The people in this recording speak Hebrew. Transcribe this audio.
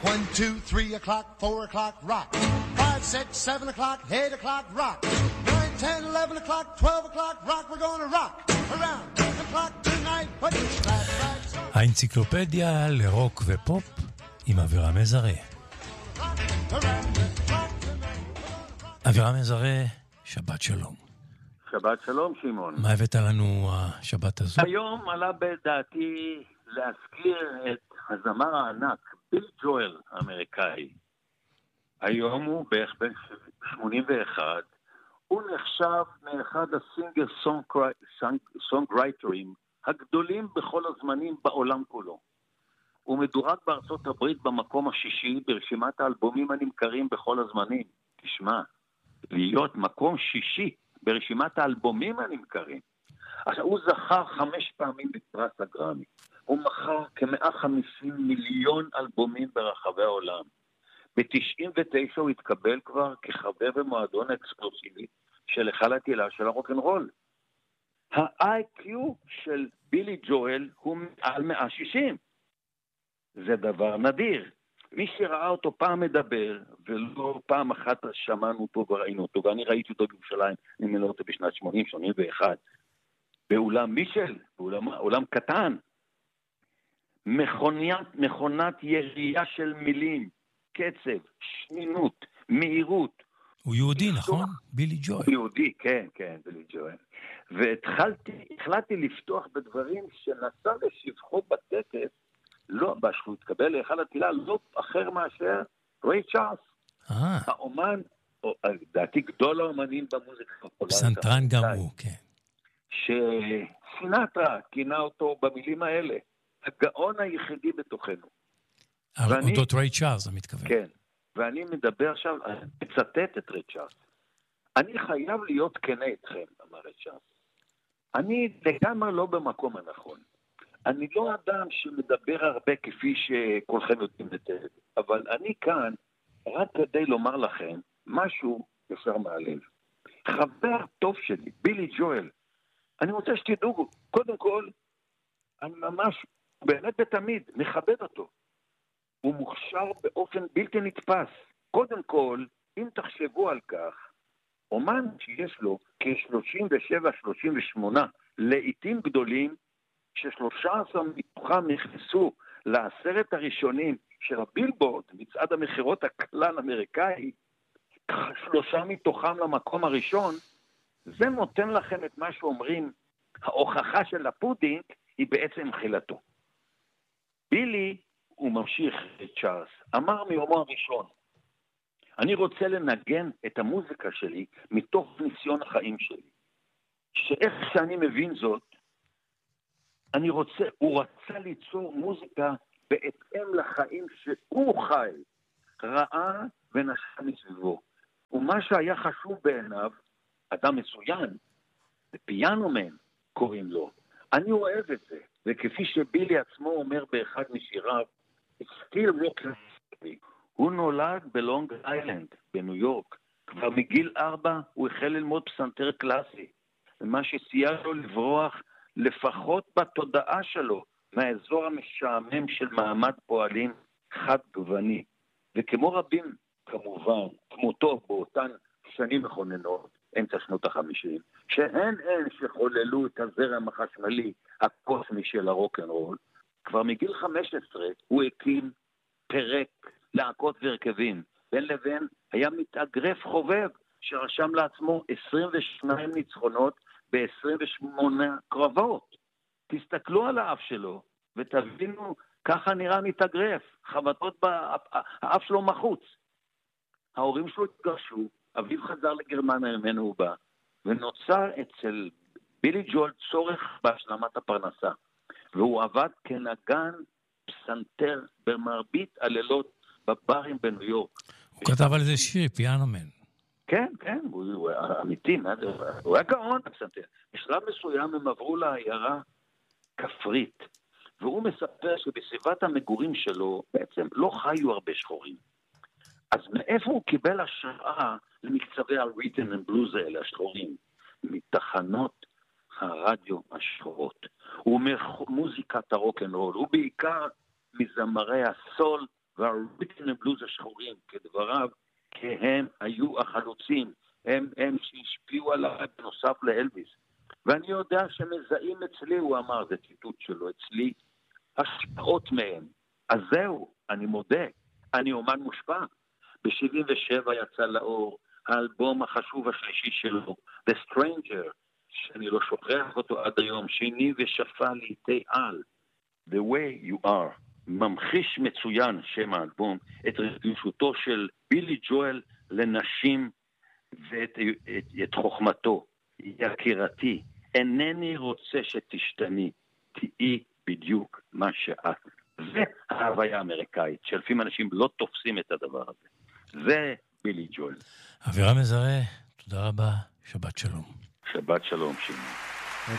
1, 2, 3 o'clock, 4 o'clock, rock. 5, 6, 7 o'clock, 8 o'clock, rock. 9, 10, 11 o'clock, 12 o'clock, rock. We're gonna rock around the clock tonight. Put your glad rags on. האנציקלופדיה לרוק ופופ עם אבירם מזרה. אבירם מזרה, שבת שלום. שבת שלום, שמעון. מה הבאת לנו השבת הזו? היום עלה בדעתי להזכיר את הזמר הענק, ביל ג'ואל האמריקאי. היום הוא בערך בן 81. הוא נחשב מאחד הסינגר סונגרייטרים הגדולים בכל הזמנים בעולם כולו. הוא מדורג בארצות הברית במקום השישי ברשימת האלבומים הנמכרים בכל הזמנים. תשמע, להיות מקום שישי ברשימת האלבומים הנמכרים. עכשיו, הוא זכה 5 פעמים בפרס הגרמי. הוא מכר כ-150 מיליון אלבומים ברחבי העולם. ב-99 הוא התקבל כבר כחבר במועדון אקסקלוסיבי של היכל התהילה של הרוק'נ'רול. ה-IQ של בילי ג'ואל הוא על 160. זה דבר נדיר. מי שראה אותו פעם מדבר, ולא פעם אחת שמענו אותו וראינו אותו, ואני ראיתי אותו בירושלים, אני מלא אותו בשנת 80-81, באולם מישל, באולם קטן, מכונת ירייה של מילים, קצב, שנינות, מהירות. הוא יהודי, נכון? בילי ג'ואל. הוא יהודי, כן, בילי ג'ואל. והחלטתי לפתוח בדברים שנשא לשבחו בטקס, לא, שהוא התקבל להיכל התהילה, לא אחר מאשר ריי צ'ארלס. האומן, דעתי גדול האומנים במוזיקה הפופולרית. פסנתרן גם הוא, כן. שסינטרה כינה אותו במילים האלה, הגאון היחידי בתוכנו. אודות ריי צ'ארלס, אני מתכוון. כן, ואני מדבר עכשיו, מצטט את ריי צ'ארלס. אני חייב להיות כנה איתכם, אמר ריי צ'ארלס. אני לגמרי לא במקום הנכון. אני לא אדם שמדבר הרבה כפי שכולכם יודעים לתת, אבל אני כאן רק כדי לומר לכם משהו ישר מהלב. חבר טוב שלי, בילי ג'ואל, אני רוצה שתדעו, קודם כל, אני ממש, באמת בתמיד, מכבד אותו. הוא מוכשר באופן בלתי נתפס. קודם כל, אם תחשבו על כך, אומן שיש לו כ-37-38 לעיתים גדולים, ש13 מתוכם נכנסו ל10 הראשונים של הבילבורד, מצעד המחירות הכלל אמריקאי, 3 מתוכם למקום הראשון, זה נותן לכם את מה שאומרים, ההוכחה של הפודינג היא בעצם חילתו. בילי, הוא ממשיך את צ'ארלס, אמר מיומו הראשון, אני רוצה לנגן את המוזיקה שלי מתוך ניסיון החיים שלי. שאיך שאני מבין זאת, הוא רצה ליצור מוזיקה בהתאם לחיים שהוא חי, ראה ונשא מסביבו. ומה שהיה חשוב בעיניו, אדם מסוים, פיאנומן קוראים לו, אני אוהב את זה, וכפי שבילי עצמו אומר באחד משיריו, still rock me. הוא נולד בלונג איילנד, בניו יורק. כבר מגיל 4 הוא החל ללמוד פסנתר קלאסי, ומה שסייע לו לברוח לפחות בתודעה שלו מהאזור המשעמם של מעמד פועלים חד גווני. וכמו רבים, כמובן, כמותו באותן שנים מכוננות, אמצע שנות ה-50, שהן שחוללו את הזרם החשמלי הקוסמי של הרוק'נ'רול, כבר מגיל 15 הוא הקים פרק להקות והרכבים. בין לבין היה מתאגרף חובב שרשם לעצמו 22 ניצחונות ב-28 קרבות. תסתכלו על האף שלו ותבינו, ככה נראה מתאגרף, חבטות האף שלו מחוץ. ההורים שלו התגרשו, אביו חזר לגרמניה ממנו הוא בא, ונוצר אצל בילי ג'ואל צורך בהשלמת הפרנסה. והוא עבד כנגן פסנתר במרבית הלילות בברים בניו יורק. הוא כתב על זה שיר, פיאנומן. כן, הוא אמיתי, הוא היה גאון הפסנתר. בשלב מסוים הם עברו לעיירה כפרית, והוא מספר שבסביבת המגורים שלו בעצם לא חיו הרבה שחורים. אז מאיפה הוא קיבל השראה למקצבי הרית'ם אנד בלוז האלה השחורים? מתחנות הרדיו השחורות. הוא מוזיקת הרוק'נ'רול, הוא בעיקר מזמרי הסול והרית'ם אנד בלוז השחורים, כדבריו, כי הם היו החלוצים, הם שהשפיעו עליי בנוסף לאלוויס. ואני יודע שמזהים אצלי, הוא אמר, זה ציטוט שלו, אצלי, השפעות מהם. אז זהו, אני מודה, אני אומן מושפע. ב-77 יצא לאור האלבום החשוב השלישי שלו, The Stranger, שאני לא שוכח אותו עד היום, שני ושפע לעיתי על, The Way You Are, ממחיש מצוין שם האלבום, את רגישותו של בילי ג'ואל לנשים ואת חוכמתו. יקירתי, אינני רוצה שתשתני, תהי בדיוק מה שאת. זה ההוויה האמריקאית, שלפעמים אנשים לא תופסים את הדבר הזה. זה בילי ג'ואל. אבירם מזרה, תודה רבה, שבת שלום. שבת שלום, שימי.